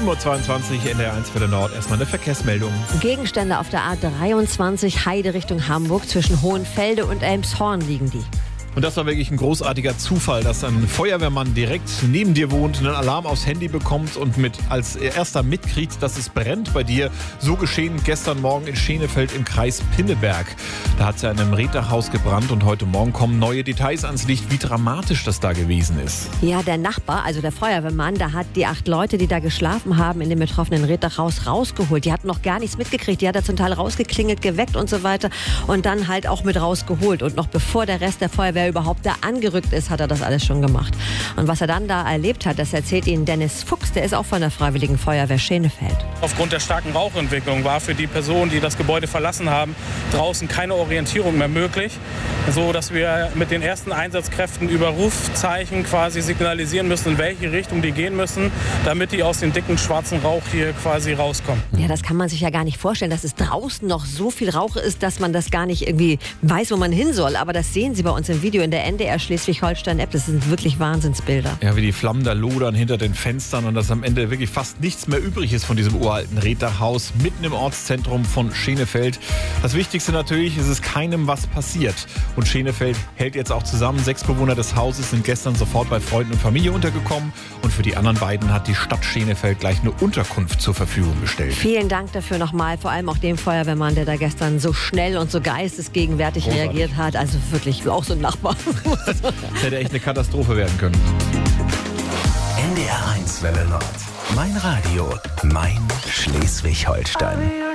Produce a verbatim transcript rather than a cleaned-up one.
sieben Uhr zweiundzwanzig in der eins Welle Nord. Erstmal eine Verkehrsmeldung. Gegenstände auf der A dreiundzwanzig Heide Richtung Hamburg. Zwischen Hohenfelde und Elmshorn liegen die. Und das war wirklich ein großartiger Zufall, dass ein Feuerwehrmann direkt neben dir wohnt, einen Alarm aufs Handy bekommt und mit als erster mitkriegt, dass es brennt bei dir. So geschehen gestern Morgen in Schenefeld im Kreis Pinneberg. Da hat es ja in einem Reddachhaus gebrannt und heute Morgen kommen neue Details ans Licht, wie dramatisch das da gewesen ist. Ja, der Nachbar, also der Feuerwehrmann, der hat die acht Leute, die da geschlafen haben, in dem betroffenen Reddachhaus rausgeholt. Die hatten noch gar nichts mitgekriegt. Die hat er zum Teil rausgeklingelt, geweckt und so weiter und dann halt auch mit rausgeholt. Und noch bevor der Rest der Feuerwehr überhaupt da angerückt ist, hat er das alles schon gemacht. Und was er dann da erlebt hat, das erzählt Ihnen Dennis Fuchs, der ist auch von der Freiwilligen Feuerwehr Schenefeld. Aufgrund der starken Rauchentwicklung war für die Personen, die das Gebäude verlassen haben, draußen keine Orientierung mehr möglich, so dass wir mit den ersten Einsatzkräften über Rufzeichen quasi signalisieren müssen, in welche Richtung die gehen müssen, damit die aus dem dicken schwarzen Rauch hier quasi rauskommen. Ja, das kann man sich ja gar nicht vorstellen, dass es draußen noch so viel Rauch ist, dass man das gar nicht irgendwie weiß, wo man hin soll. Aber das sehen Sie bei uns im Video in der N D R Schleswig-Holstein-App. Das sind wirklich Wahnsinnsbilder. Ja, wie die Flammen da lodern hinter den Fenstern und dass am Ende wirklich fast nichts mehr übrig ist von diesem uralten Reddachhaus mitten im Ortszentrum von Schenefeld. Das Wichtigste natürlich, es ist keinem was passiert. Und Schenefeld hält jetzt auch zusammen. Sechs Bewohner des Hauses sind gestern sofort bei Freunden und Familie untergekommen. Und für die anderen beiden hat die Stadt Schenefeld gleich eine Unterkunft zur Verfügung gestellt. Vielen Dank dafür nochmal, vor allem auch dem Feuerwehrmann, der da gestern so schnell und so geistesgegenwärtig Großartig. reagiert hat. Also wirklich auch so ein Nachbar. Das hätte echt eine Katastrophe werden können. N D R eins Welle Nord. Mein Radio, mein Schleswig-Holstein.